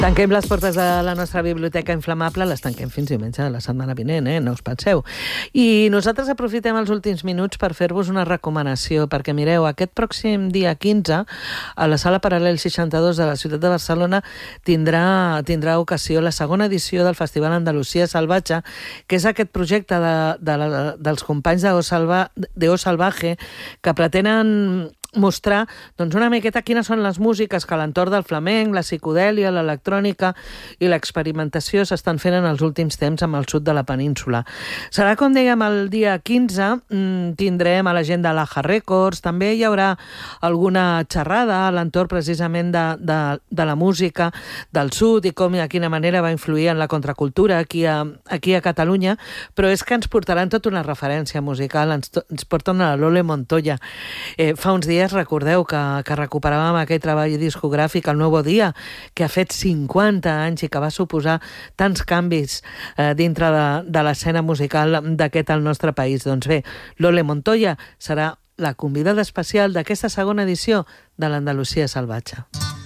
Tanquem les portes de la nostra biblioteca inflamable, les tanquem fins diumenge de la setmana vinent, no us penseu. I nosaltres aprofitem els últims minuts per fer-vos una recomanació, perquè mireu, aquest pròxim dia 15, a la Sala Paral·lel 62 de la ciutat de Barcelona tindrà ocasió la segona edició del Festival Andalusia Salvatge, que és aquest projecte dels companys d'O Salvaje, que pretenen mostrar una miqueta quines són les músiques que a l'entorn del flamenc, la psicodèlia, l'electrònica i l'experimentació s'estan fent en els últims temps amb el sud de la península. Serà, com dèiem, el dia 15, tindrem a l'agenda l'Aja Records, també hi haurà alguna xerrada a l'entorn precisament de la música del sud i com i de quina manera va influir en la contracultura aquí a Catalunya, però és que ens portaran tota una referència musical, ens porten a la Lole Montoya. Fa uns dies recordeu que recuperàvem aquell treball discogràfic, El Nuevo Día, que ha fet 50 anys i que va suposar tants canvis dintre de l'escena musical d'aquest al nostre país. Doncs bé, Lole Montoya serà la convidada especial d'aquesta segona edició de l'Andalusia Salvatge.